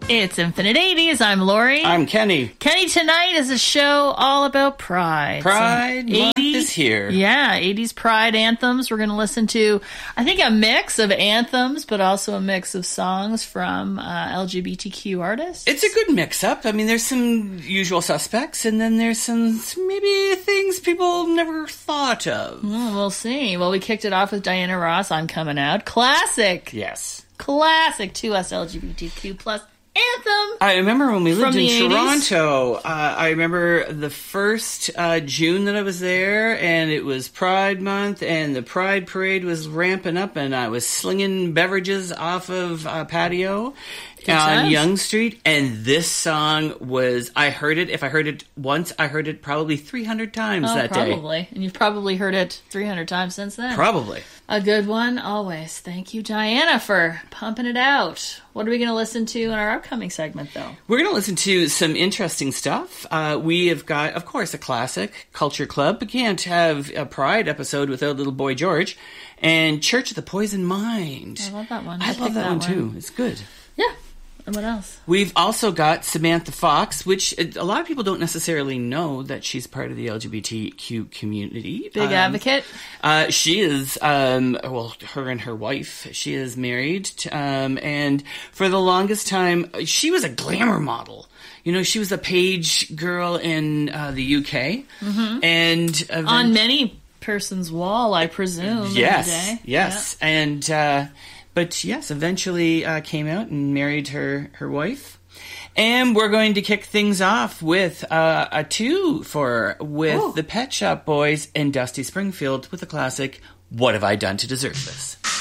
It's Infinite 80s. I'm Lori. I'm Kenny. Kenny, tonight is a show all about pride. Pride Month is here. Yeah, 80s pride anthems. We're going to listen to, I think, a mix of anthems, but also a mix of songs from LGBTQ artists. It's a good mix-up. I mean, there's some usual suspects, and then there's some maybe things people never thought of. We'll see. Well, we kicked it off with Diana Ross, I'm Coming Out. Classic. Yes. Classic to us LGBTQ plus anthem. I remember when we lived in 80s. Toronto, I remember the first June that I was there, and it was Pride Month, and the Pride Parade was ramping up, and I was slinging beverages off of patio on Yonge Street, and this song was, I heard it, if I heard it once, I heard it probably 300 times that day. Probably. And you've probably heard it 300 times since then. Probably. A good one, always. Thank you, Diana, for pumping it out. What are we going to listen to in our upcoming segment, though? We're going to listen to some interesting stuff. We have got, of course, a classic, Culture Club. We can't have a Pride episode without Little Boy George. And Church of the Poison Mind. I love that one. I love that one, too. It's good. Yeah. And what else? We've also got Samantha Fox, which a lot of people don't necessarily know that she's part of the LGBTQ community. Big advocate. She is, well, her and her wife, she is married. And for the longest time, she was a glamour model. You know, she was a page girl in the UK. Mm-hmm. And on many person's wall, I presume. Yes, in the day. Yes. Yeah. And, but yes, eventually came out and married her wife. And we're going to kick things off with a two with the Pet Shop Boys and Dusty Springfield with the classic, What Have I Done to Deserve This?